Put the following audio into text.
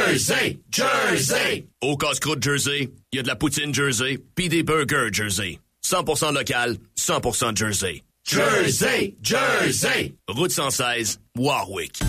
Jersey! Jersey! Au casse-croûte Jersey, il y a de la poutine Jersey, puis des burgers Jersey. 100% local, 100% Jersey. Jersey! Jersey! Route 116, Warwick.